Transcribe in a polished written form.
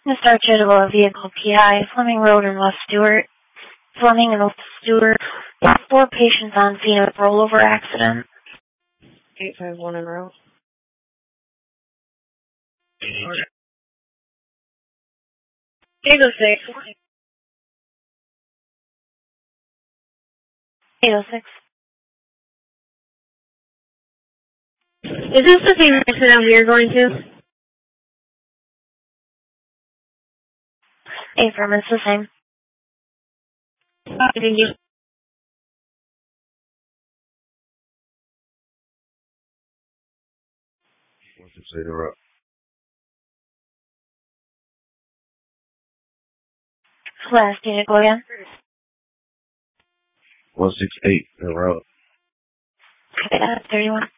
Mr. Chittible, vehicle PI, Fleming Road in West Stewart. Fleming and West Stewart. 4 patients on scene of rollover accident. 851 en route. Okay. 806. 806. Is this the same accident we're going to? Affirm, it's the same. Thank you. What's it say they're up? Last unit, go again. 168, they're up. Okay, 31.